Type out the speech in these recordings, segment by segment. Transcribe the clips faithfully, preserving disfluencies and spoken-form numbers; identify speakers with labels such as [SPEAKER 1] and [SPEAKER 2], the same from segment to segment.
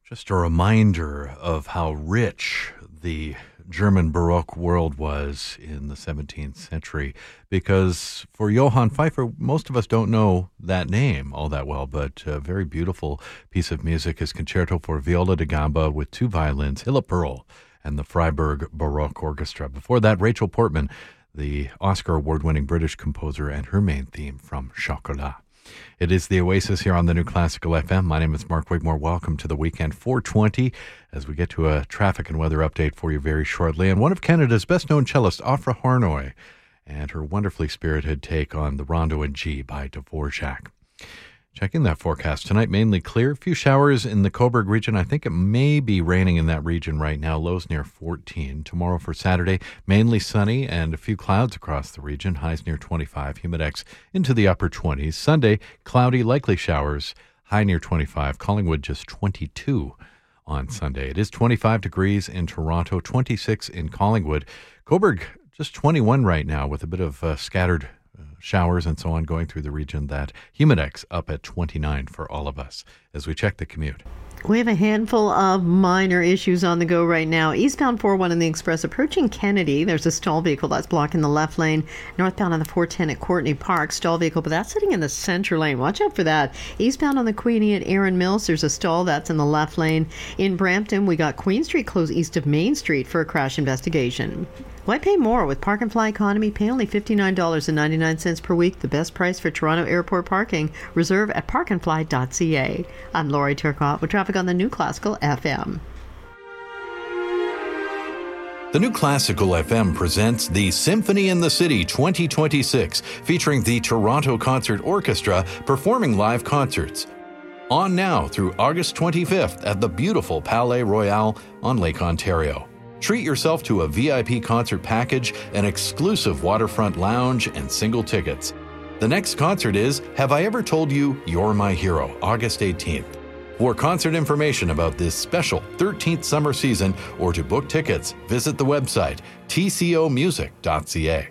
[SPEAKER 1] Just a reminder of how rich the German Baroque world was in the seventeenth century, because for Johann Pfeiffer, most of us don't know that name all that well, but a very beautiful piece of music is Concerto for Viola da Gamba with two violins, Hilla Pearl and the Freiburg Baroque Orchestra. Before that, Rachel Portman, the Oscar award-winning British composer, and her main theme from Chocolat. It is the Oasis here on the New Classical F M. My name is Mark Wigmore. Welcome to the weekend, four twenty, as we get to a traffic and weather update for you very shortly. And one of Canada's best-known cellists, Ofra Harnoy, and her wonderfully spirited take on the Rondo in G by Dvorak. Checking that forecast tonight, mainly clear. A few showers in the Cobourg region. I think it may be raining in that region right now. Lows near fourteen. Tomorrow for Saturday, mainly sunny and a few clouds across the region. Highs near twenty-five. Humidex into the upper twenties. Sunday, cloudy, likely showers. High near twenty-five. Collingwood just twenty-two on Sunday. It is twenty-five degrees in Toronto, twenty-six in Collingwood. Cobourg just twenty-one right now with a bit of uh, scattered showers and so on going through the region. That Humidex up at twenty-nine for all of us as we check the commute.
[SPEAKER 2] We have a handful of minor issues on the go right now. Eastbound four oh one in the Express approaching Kennedy. There's a stall vehicle that's blocking the left lane. Northbound on the four ten at Courtney Park, stall vehicle, but that's sitting in the center lane. Watch out for that. Eastbound on the Queenie at Erin Mills, there's a stall that's in the left lane. In Brampton, we got Queen Street closed east of Main Street for a crash investigation. Why pay more with Park and Fly Economy? Pay only fifty-nine dollars and ninety-nine cents per week. The best price for Toronto Airport parking. Reserve at park and fly dot c a. I'm Lori Turcotte with traffic on the New Classical F M.
[SPEAKER 1] The New Classical F M presents the Symphony in the City twenty twenty-six, featuring the Toronto Concert Orchestra performing live concerts. On now through August twenty-fifth at the beautiful Palais Royal on Lake Ontario. Treat yourself to a V I P concert package, an exclusive waterfront lounge, and single tickets. The next concert is Have I Ever Told You You're My Hero, August eighteenth. For concert information about this special thirteenth summer season or to book tickets, visit the website t c o music dot c a.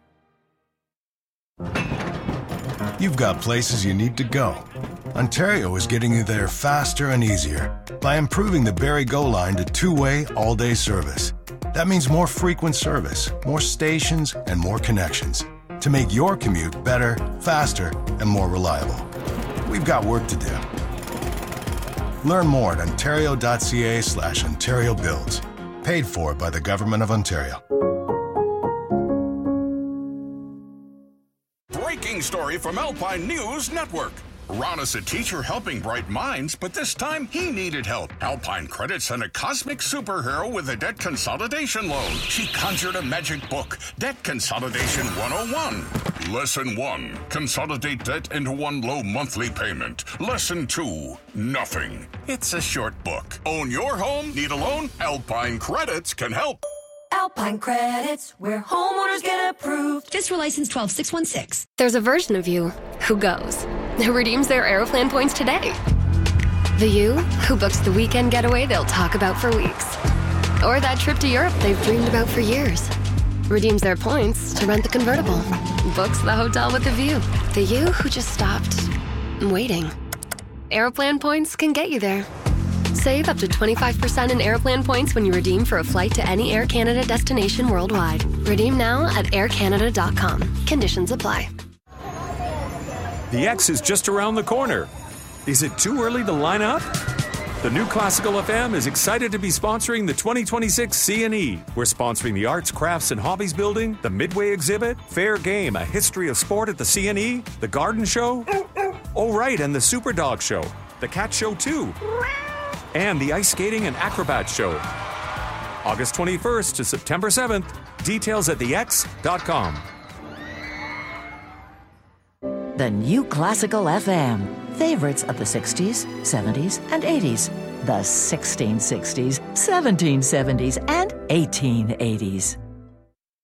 [SPEAKER 3] You've got places you need to go. Ontario is getting you there faster and easier by improving the Barrie Go line to two-way, all-day service. That means more frequent service, more stations, and more connections to make your commute better, faster, and more reliable. We've got work to do. Learn more at ontario dot c a slash Ontario Builds. Paid for by the Government of Ontario.
[SPEAKER 4] Breaking story from Alpine News Network. Ron is a teacher helping bright minds, but this time he needed help. Alpine Credit sent a cosmic superhero with a debt consolidation loan. She conjured a magic book, Debt Consolidation one oh one. Lesson one, consolidate debt into one low monthly payment. Lesson two, nothing. It's a short book. Own your home? Need a loan? Alpine Credits can help.
[SPEAKER 5] Alpine Credits, where homeowners get approved.
[SPEAKER 6] Just for license twelve six one six.
[SPEAKER 7] There's a version of you who goes, who redeems their Aeroplan points today. The you who books the weekend getaway they'll talk about for weeks. Or that trip to Europe they've dreamed about for years. Redeems their points to rent the convertible. Books the hotel with the view. The you who just stopped waiting. Aeroplan points can get you there. Save up to twenty-five percent in Aeroplan points when you redeem for a flight to any Air Canada destination worldwide. Redeem now at air canada dot com. Conditions apply.
[SPEAKER 8] The X is just around the corner. Is it too early to line up? The New Classical F M is excited to be sponsoring the twenty twenty-six C N E. We're sponsoring the Arts, Crafts, and Hobbies Building, the Midway Exhibit, Fair Game, a history of sport at the C N E, the Garden Show, oh right, and the Super Dog Show, the Cat Show too, and the Ice Skating and Acrobat Show. August twenty-first to September seventh. Details at the x dot com.
[SPEAKER 9] The New Classical F M. Favorites of the sixties, seventies, and eighties. The sixteen sixties, seventeen seventies, and eighteen eighties.